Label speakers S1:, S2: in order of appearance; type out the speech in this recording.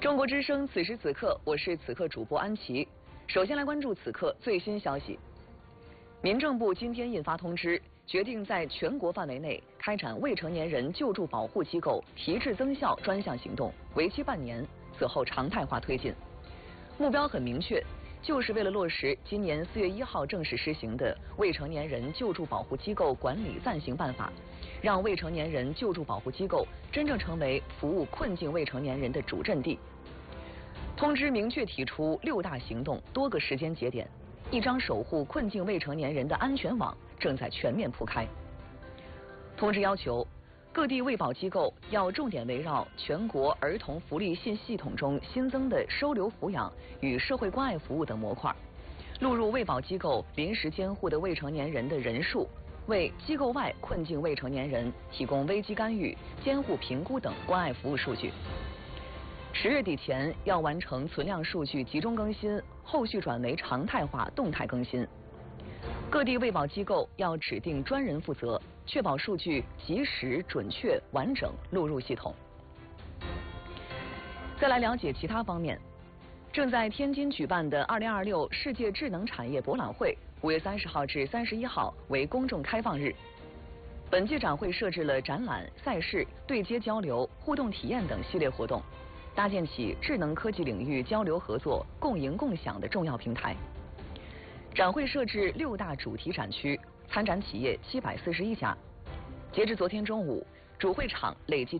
S1: 中国之声，此时此刻，我是此刻主播安琪。首先来关注此刻最新消息。民政部今天印发通知，决定在全国范围内开展未成年人救助保护机构提质增效专项行动，为期半年，此后常态化推进。目标很明确，就是为了落实今年4月1号正式施行的《未成年人救助保护机构管理暂行办法》，让未成年人救助保护机构真正成为服务困境未成年人的主阵地。通知明确提出6大行动、多个时间节点，一张守护困境未成年人的安全网正在全面铺开。通知要求，各地卫保机构要重点围绕全国儿童福利信息系统中新增的收留抚养与社会关爱服务等模块，录入卫保机构临时监护的未成年人的人数，为机构外困境未成年人提供危机干预、监护评估等关爱服务数据。10月底前要完成存量数据集中更新，后续转为常态化动态更新。各地卫保机构要指定专人负责，确保数据及时、准确、完整录入系统。再来了解其他方面，正在天津举办的2026世界智能产业博览会，5月30号至31号为公众开放日。本届展会设置了展览、赛事、对接交流、互动体验等系列活动，搭建起智能科技领域交流合作、共赢共享的重要平台。展会设置6大主题展区，参展企业741家。截至昨天中午，主会场累计